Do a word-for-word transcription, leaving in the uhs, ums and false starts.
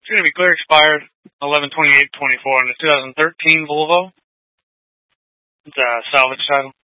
It's going to be clear expired eleven twenty-eight twenty-four on the two thousand thirteen Volvo. It's a salvage title.